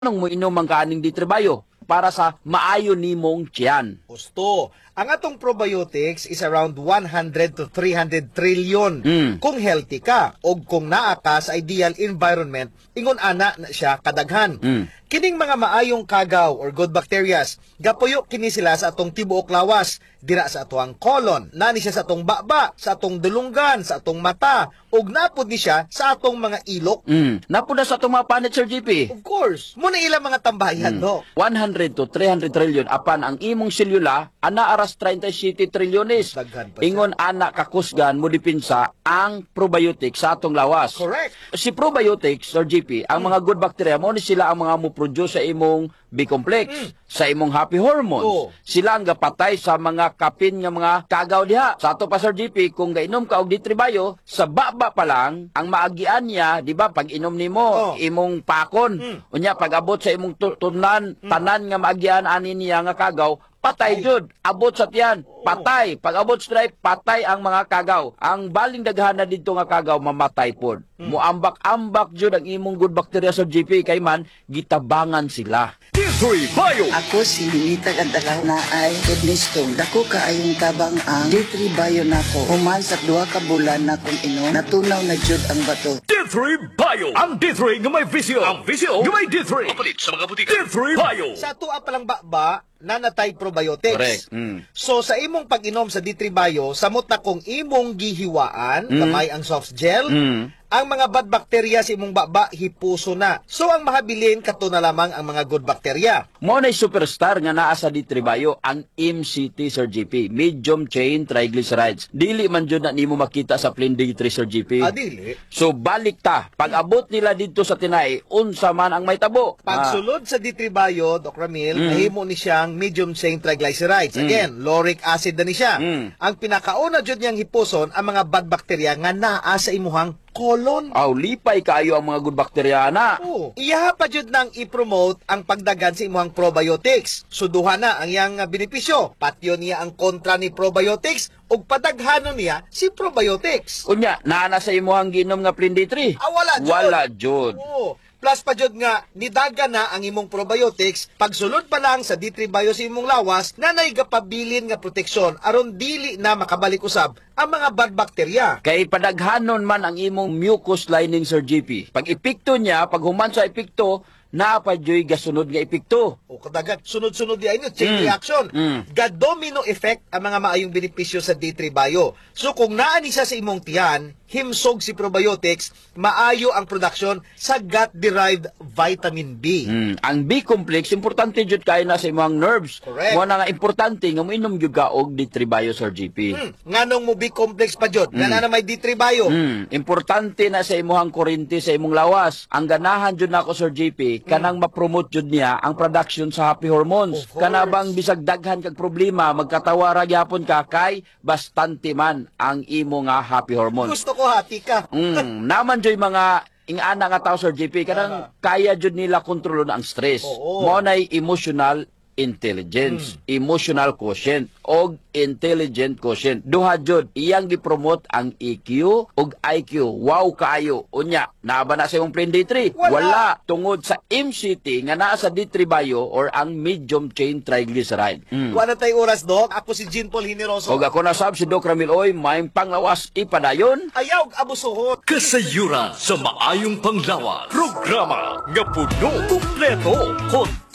Anong mo inom ang kaning di trebayo para sa maayo nimong tiyan? Gusto. Ang atong probiotics is around 100 to 300 trillion kung healthy ka o kung naa ka sa ideal environment, ingon ana na siya kadaghan. Kining mga maayong kagaw or good bacterias, gapuyo kini sila sa atong tibuok lawas, dira sa atong colon, nani siya sa atong baba, sa atong dulunggan, sa atong mata, ug napod ni siya sa atong mga ilok. Napod na sa itong mga panit, Sir GP. Of course, muna ilang mga tambayan, no? 100 to 300 trillion apan ang imong selula ana aras 37 trilyones. Daghan pa siya. Ingon ana kakusgan mo dipinsa ang probiotic sa atong lawas. Correct. Si probiotics, Sir GP, ang mga good bacteria mo ni sila ang mga mo-produce sa imong B-complex, sa imong happy hormones. Oo. Sila ang gapatay sa mga kapin nga mga kagaw diha. Sa ato pa, Sir GP, kung gainom ka og ditribayo, sa baba pa lang ang maagian niya, di ba, pag inom nimo Oo. imong pakon. Unya pag abot sa imong tunan, tanan nga maagian ani niya nga kagaw, patay jud, abot sa tiyan, patay. Pag abot sa drive, patay ang mga kagaw. Ang baling daghana dito nga kagaw, mamatay pod. Muambak-ambak jud ang imong good bacteria sa GP kay man gitabangan sila. D3 Bio! Ako si Ninita Gandalaw na ay kidney stone. Dako kaayong tabang ang D3 Bio nako. Human sa 2 ka bulan na kung inom, natunaw na jud ang bato. D3 Bio! Ang D3 nga may visyo! Ang visyo nga may D3! Mapalit sa mga butika! D3 Bio! Sa tuwa palang baba, nanatay probiotics. Correct. So sa imong pag-inom sa D3 Bio, samot na kung imong gihiwaan, kamay ang soft gel, ang mga bad bacteria sa imong baba hipuso na. So ang mahabilin kato na lamang ang mga good bacteria. Mo na superstar nga naa sa ditribayo ang MCT, Sir GP, medium chain triglycerides. Dili man jud na nimo makita sa plain D3, Sir GP. Adili. So balik ta, pag abot nila dito sa tinai, unsa man ang may tabo. Pagsulod sa D3 Bio, Doc Ramil, nahimo ni siyang medium chain triglycerides. Again, lauric acid na ni siya. Ang pinakauna jud niyang hipuson ang mga bad bacteria nga naa sa imuhang colon. Aw, lipay kaayo ang mga good bacteria na. Oo. Iyaha pa jud nang i-promote ang pagdagan sa imuhang probiotics. Suduha na ang iyang benepisyo. Patyo niya ang kontra ni probiotics ug padaghanon niya si probiotics. Unya, naa na sa imuhang ginom nga plain D3. Wala jud. Wala jud. Oo. Plus pa jud nga nidaga na ang imong probiotics pagsulod pa lang sa D3 Bio sa imong lawas na naigapabilin nga proteksyon aron dili na makabalik usab ang mga bad bacteria. Kay padaghanon man ang imong mucus lining, Sir GP. Pag epekto niya, pag human sa epekto, naa pa joy gasunod nga epekto. O kadagat sunod-sunod di ayun chain reaction. Ga-domino effect ang mga maayong benepisyo sa D3 Bio. So kung naa ni siya sa imong tiyan, himsog si probiotics, maayo ang production sa gut-derived vitamin B. Ang B-complex, importante jud kayo na sa imong nerves. Correct. Mo na nga importante nga moinom jud ka og D3 Bio, Sir GP. Nganong mo B-complex pa jud? Nga na may D3 Bio. Importante na sa imuhang kurente sa imong lawas. Ang ganahan jud nako, Sir GP, kanang ma-promote jud niya ang production sa happy hormones. Of course. Kanabang bisag daghan kag problema, magkatawara gyapon ka kay bastante man ang imo nga happy hormones. Gusto ko hati ka. Naman joy mga ingana nga tao, Sir GP, kanang kaya jud nila kontrolon ang stress. Oo. Mo nay emotional intelligence, emotional quotient og intelligent quotient. Duha jud iyang gipromote ang EQ og IQ. Wow kaayo. Unya, naa ba na sa imong plain D3? Wala. Tungod sa MCT nga naa sa D3 Bio or ang medium chain triglyceride. Wala tay oras, Doc. Ako si Jean Paul Hineroso. Og ako na sab si Doc Ramil Oy, may panglawas ipadayon. Ayaw abusuhot. Kasayuran sa maayong panglawas. Programa nga puno, kumpleto,